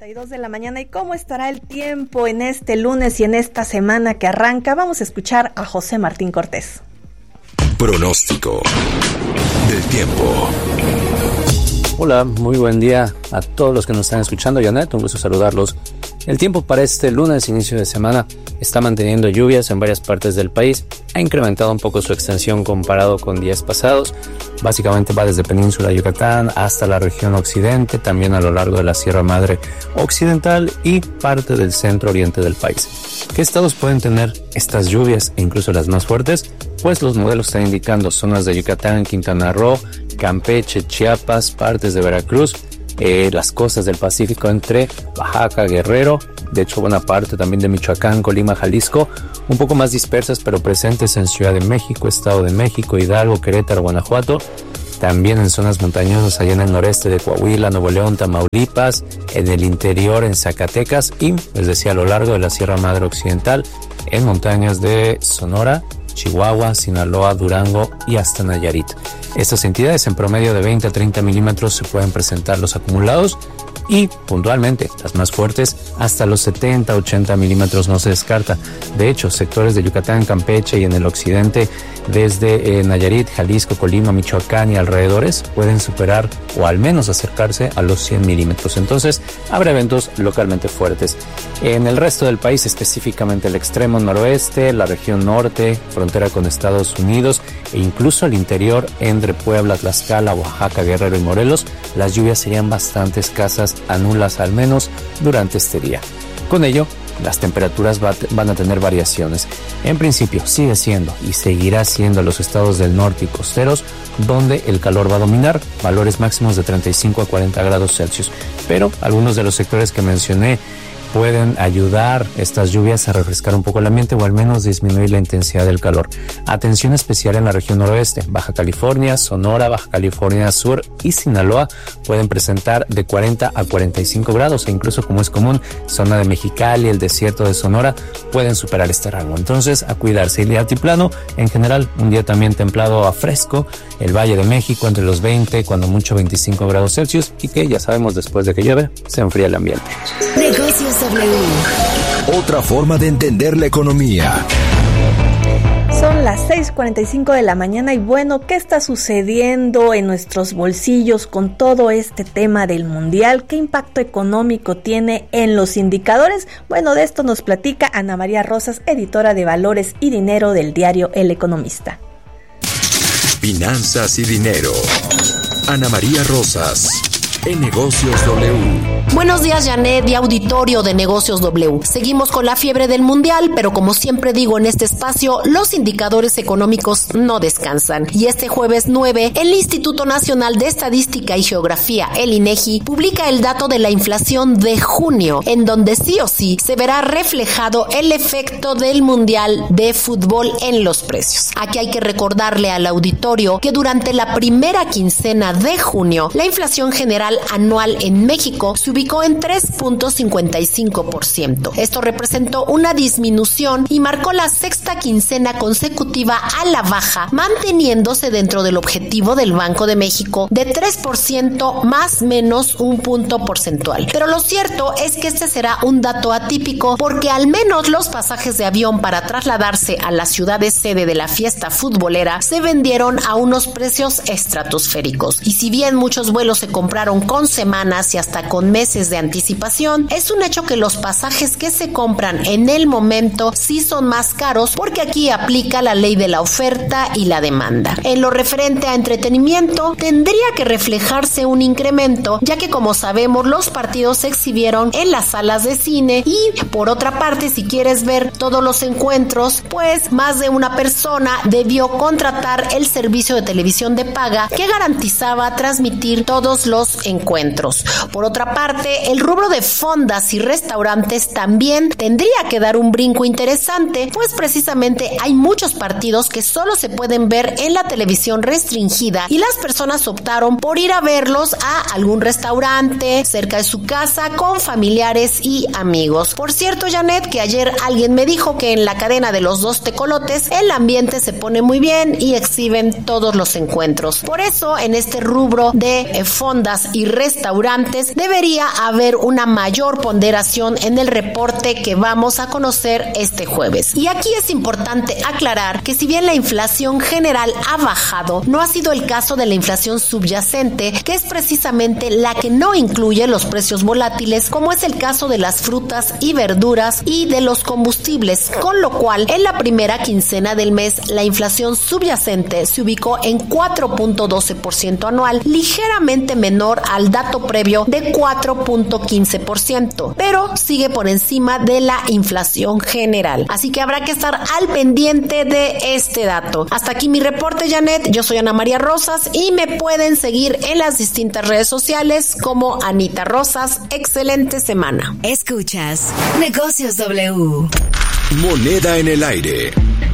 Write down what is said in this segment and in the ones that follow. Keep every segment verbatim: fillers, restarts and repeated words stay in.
cuarenta y dos de la mañana. ¿Y cómo estará el tiempo en este lunes y en esta semana que arranca? Vamos a escuchar a José Martín Cortés. Pronóstico del tiempo. Hola, muy buen día a todos los que nos están escuchando. Janet, un gusto saludarlos. El tiempo para este lunes, inicio de semana, está manteniendo lluvias en varias partes del país. Ha incrementado un poco su extensión comparado con días pasados. Básicamente va desde Península de Yucatán hasta la región occidente, también a lo largo de la Sierra Madre Occidental y parte del centro oriente del país. ¿Qué estados pueden tener estas lluvias e incluso las más fuertes? Pues los modelos están indicando zonas de Yucatán, Quintana Roo, Campeche, Chiapas, partes de Veracruz, eh, las costas del Pacífico entre Oaxaca, Guerrero, de hecho buena parte también de Michoacán, Colima, Jalisco, un poco más dispersas pero presentes en Ciudad de México, Estado de México, Hidalgo, Querétaro, Guanajuato, también en zonas montañosas allá en el noreste de Coahuila, Nuevo León, Tamaulipas, en el interior en Zacatecas y, les decía, a lo largo de la Sierra Madre Occidental, en montañas de Sonora, Chihuahua, Sinaloa, Durango y hasta Nayarit. Estas entidades en promedio de veinte a treinta milímetros se pueden presentar los acumulados y puntualmente las más fuertes hasta los setenta a ochenta milímetros no se descarta. De hecho, sectores de Yucatán, Campeche y en el occidente desde eh, Nayarit, Jalisco, Colima, Michoacán y alrededores pueden superar o al menos acercarse a los cien milímetros. Entonces habrá eventos localmente fuertes. En el resto del país, específicamente el extremo noroeste, la región norte, frontera con Estados Unidos e incluso el interior entre Puebla, Tlaxcala, Oaxaca, Guerrero y Morelos, las lluvias serían bastante escasas a nulas al menos durante este día. Con ello, las temperaturas va, van a tener variaciones. En principio sigue siendo y seguirá siendo los estados del norte y costeros donde el calor va a dominar, valores máximos de treinta y cinco a cuarenta grados Celsius, pero algunos de los sectores que mencioné pueden ayudar estas lluvias a refrescar un poco el ambiente o al menos disminuir la intensidad del calor. Atención especial en la región noroeste, Baja California, Sonora, Baja California Sur y Sinaloa pueden presentar de cuarenta a cuarenta y cinco grados e incluso, como es común, zona de Mexicali, el desierto de Sonora pueden superar este rango. Entonces, a cuidarse. Y el altiplano, en general, un día también templado a fresco, el Valle de México entre los veinte, cuando mucho veinticinco grados Celsius y que ya sabemos después de que llueve, se enfría el ambiente. Negocios W. Otra forma de entender la economía. Son las seis cuarenta y cinco de la mañana y bueno, ¿qué está sucediendo en nuestros bolsillos con todo este tema del mundial? ¿Qué impacto económico tiene en los indicadores? Bueno, de esto nos platica Ana María Rosas, editora de Valores y Dinero del diario El Economista. Finanzas y dinero. Ana María Rosas. En Negocios W. Buenos días, Janet y auditorio de Negocios W. Seguimos con la fiebre del mundial, pero como siempre digo en este espacio, los indicadores económicos no descansan. Y este jueves nueve, el Instituto Nacional de Estadística y Geografía, el INEGI, publica el dato de la inflación de junio, en donde sí o sí se verá reflejado el efecto del mundial de fútbol en los precios. Aquí hay que recordarle al auditorio que durante la primera quincena de junio, la inflación general anual en México se ubicó en tres punto cincuenta y cinco por ciento. Esto representó una disminución y marcó la sexta quincena consecutiva a la baja, manteniéndose dentro del objetivo del Banco de México de tres por ciento más menos un punto porcentual. Pero lo cierto es que este será un dato atípico porque al menos los pasajes de avión para trasladarse a las ciudades sede de la fiesta futbolera se vendieron a unos precios estratosféricos. Y si bien muchos vuelos se compraron con semanas y hasta con meses de anticipación, es un hecho que los pasajes que se compran en el momento sí son más caros porque aquí aplica la ley de la oferta y la demanda. En lo referente a entretenimiento, tendría que reflejarse un incremento, ya que como sabemos los partidos se exhibieron en las salas de cine y por otra parte, si quieres ver todos los encuentros, pues más de una persona debió contratar el servicio de televisión de paga que garantizaba transmitir todos los encuentros. Por otra parte, el rubro de fondas y restaurantes también tendría que dar un brinco interesante, pues precisamente hay muchos partidos que solo se pueden ver en la televisión restringida y las personas optaron por ir a verlos a algún restaurante cerca de su casa con familiares y amigos. Por cierto, Janet, que ayer alguien me dijo que en la cadena de los dos tecolotes el ambiente se pone muy bien y exhiben todos los encuentros. Por eso, en este rubro de eh, fondas y y restaurantes, debería haber una mayor ponderación en el reporte que vamos a conocer este jueves. Y aquí es importante aclarar que si bien la inflación general ha bajado, no ha sido el caso de la inflación subyacente, que es precisamente la que no incluye los precios volátiles, como es el caso de las frutas y verduras y de los combustibles, con lo cual en la primera quincena del mes la inflación subyacente se ubicó en cuatro punto doce por ciento anual, ligeramente menor al dato previo de cuatro punto quince por ciento, pero sigue por encima de la inflación general. Así que habrá que estar al pendiente de este dato. Hasta aquí mi reporte, Janet. Yo soy Ana María Rosas y me pueden seguir en las distintas redes sociales como Anita Rosas. Excelente semana. Escuchas Negocios W. Moneda en el aire.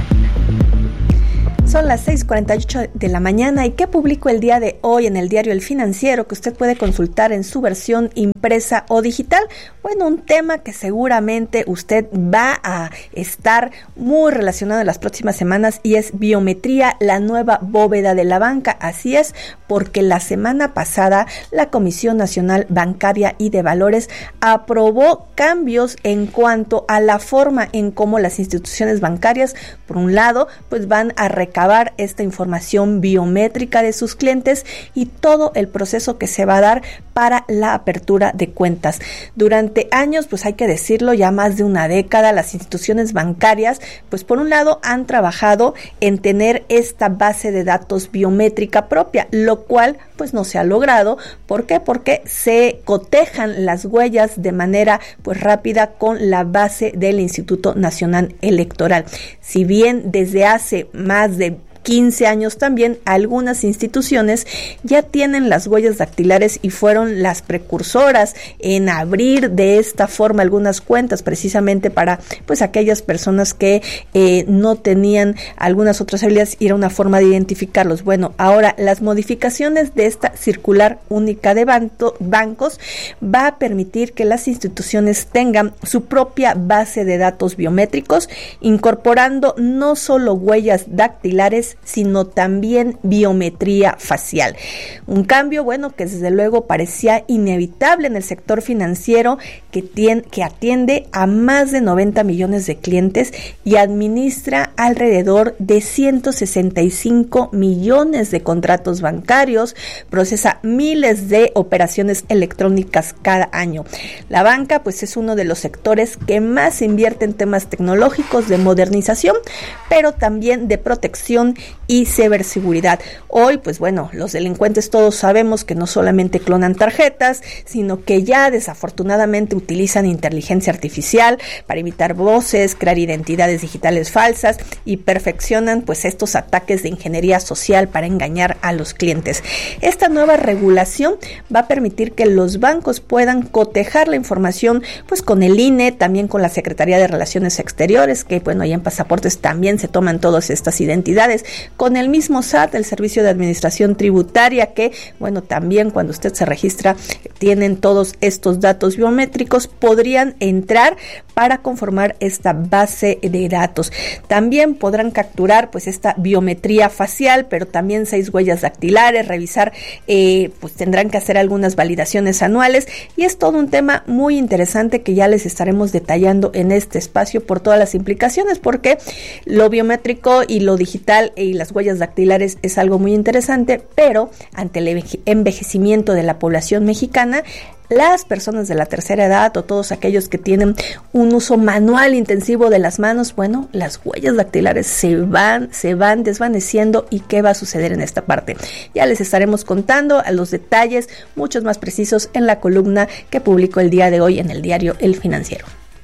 Son las seis cuarenta y ocho de la mañana. ¿Y qué publicó el día de hoy en el diario El Financiero, que usted puede consultar en su versión impresa o digital? Bueno, un tema que seguramente usted va a estar muy relacionado en las próximas semanas, y es biometría, la nueva bóveda de la banca. Así es, porque la semana pasada la Comisión Nacional Bancaria y de Valores aprobó cambios en cuanto a la forma en cómo las instituciones bancarias, por un lado, pues van a recabar esta información biométrica de sus clientes y todo el proceso que se va a dar para la apertura de cuentas. Durante años, pues hay que decirlo, ya más de una década, las instituciones bancarias, pues por un lado han trabajado en tener esta base de datos biométrica propia, lo cual pues no se ha logrado. ¿Por qué? Porque se cotejan las huellas de manera pues rápida con la base del Instituto Nacional Electoral. Si bien desde hace más de quince años también algunas instituciones ya tienen las huellas dactilares y fueron las precursoras en abrir de esta forma algunas cuentas, precisamente para pues aquellas personas que eh, no tenían algunas otras habilidades, y era una forma de identificarlos. Bueno, ahora las modificaciones de esta circular única de banco, bancos va a permitir que las instituciones tengan su propia base de datos biométricos, incorporando no solo huellas dactilares, sino también biometría facial. Un cambio, bueno, que desde luego parecía inevitable en el sector financiero, que, tiene, que atiende a más de noventa millones de clientes y administra alrededor de ciento sesenta y cinco millones de contratos bancarios, procesa miles de operaciones electrónicas cada año. La banca, pues, es uno de los sectores que más invierte en temas tecnológicos de modernización, pero también de protección y ciberseguridad. Hoy, pues bueno, los delincuentes todos sabemos que no solamente clonan tarjetas, sino que ya desafortunadamente utilizan inteligencia artificial para imitar voces, crear identidades digitales falsas y perfeccionan pues estos ataques de ingeniería social para engañar a los clientes. Esta nueva regulación va a permitir que los bancos puedan cotejar la información pues con el I N E, también con la Secretaría de Relaciones Exteriores, que bueno, ya en pasaportes también se toman todas estas identidades, con el mismo S A T, el Servicio de Administración Tributaria, que bueno, también cuando usted se registra tienen todos estos datos biométricos, podrían entrar para conformar esta base de datos. También podrán capturar pues esta biometría facial, pero también seis huellas dactilares, revisar, eh, pues tendrán que hacer algunas validaciones anuales, y es todo un tema muy interesante que ya les estaremos detallando en este espacio por todas las implicaciones, porque lo biométrico y lo digital y las huellas dactilares es algo muy interesante, pero ante el envejecimiento de la población mexicana, las personas de la tercera edad o todos aquellos que tienen un uso manual intensivo de las manos, bueno, las huellas dactilares se van, se van desvaneciendo. ¿Y qué va a suceder en esta parte? Ya les estaremos contando a los detalles muchos más precisos en la columna que publicó el día de hoy en el diario El Financiero.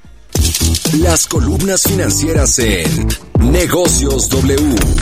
Las columnas financieras en Negocios W.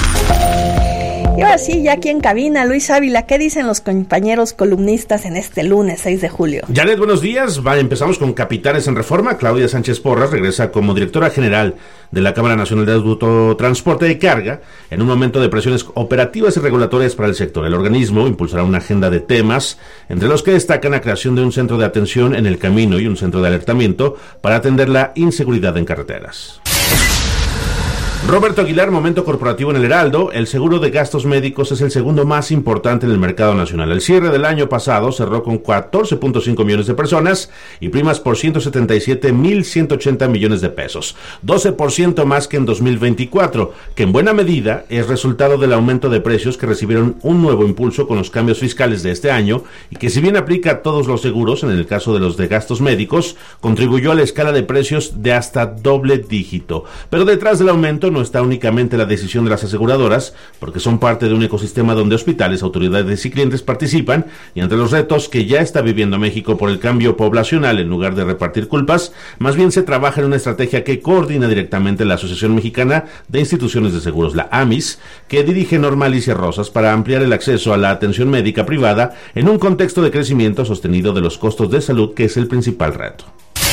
Y ahora sí, ya aquí en cabina, Luis Ávila, ¿qué dicen los compañeros columnistas en este lunes seis de julio? Janet, buenos días. Va, empezamos con Capitanes en Reforma. Claudia Sánchez Porras regresa como directora general de la Cámara Nacional de Autotransporte de Carga en un momento de presiones operativas y regulatorias para el sector. El organismo impulsará una agenda de temas, entre los que destacan la creación de un centro de atención en el camino y un centro de alertamiento para atender la inseguridad en carreteras. Roberto Aguilar, momento corporativo en el Heraldo. El seguro de gastos médicos es el segundo más importante en el mercado nacional. El cierre del año pasado cerró con catorce punto cinco millones de personas y primas por ciento setenta y siete mil ciento ochenta millones de pesos, doce por ciento más que en dos mil veinticuatro, que en buena medida es resultado del aumento de precios que recibieron un nuevo impulso con los cambios fiscales de este año y que, si bien aplica a todos los seguros, en el caso de los de gastos médicos, contribuyó a la escala de precios de hasta doble dígito. Pero detrás del aumento no está únicamente la decisión de las aseguradoras, porque son parte de un ecosistema donde hospitales, autoridades y clientes participan, y entre los retos que ya está viviendo México por el cambio poblacional, en lugar de repartir culpas, más bien se trabaja en una estrategia que coordina directamente la Asociación Mexicana de Instituciones de Seguros, la A M I S, que dirige Norma Alicia Rosas, para ampliar el acceso a la atención médica privada en un contexto de crecimiento sostenido de los costos de salud, que es el principal reto.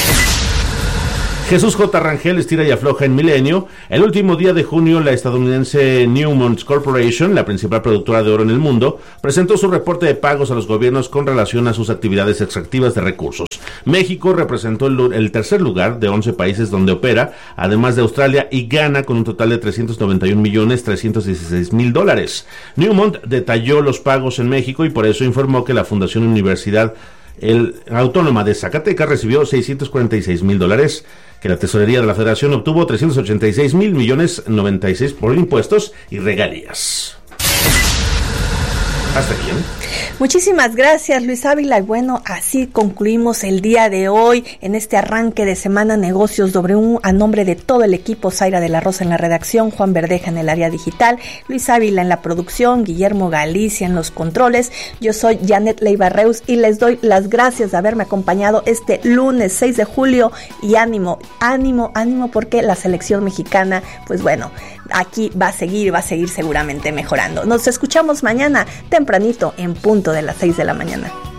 Jesús J. Rangel estira y afloja en Milenio. El último día de junio, la estadounidense Newmont Corporation, la principal productora de oro en el mundo, presentó su reporte de pagos a los gobiernos con relación a sus actividades extractivas de recursos. México representó el, el tercer lugar de once países donde opera, además de Australia y Ghana, con un total de trescientos noventa y un millones trescientos dieciséis mil dólares. Newmont detalló los pagos en México y por eso informó que la Fundación Universidad el Autónoma de Zacatecas recibió seiscientos cuarenta y seis mil dólares, que la Tesorería de la Federación obtuvo trescientos ochenta y seis mil millones noventa y seis por impuestos y regalías. Hasta aquí, ¿eh? Muchísimas gracias, Luis Ávila. Y bueno, así concluimos el día de hoy en este arranque de Semana Negocios W. A nombre de todo el equipo, Zaira de la Rosa en la redacción, Juan Verdeja en el área digital, Luis Ávila en la producción, Guillermo Galicia en los controles. Yo soy Janet Leiva Reus y les doy las gracias de haberme acompañado este lunes seis de julio. Y ánimo, ánimo, ánimo, porque la selección mexicana, pues bueno, aquí va a seguir, va a seguir seguramente mejorando. Nos escuchamos mañana tempranito en punto de las seis de la mañana.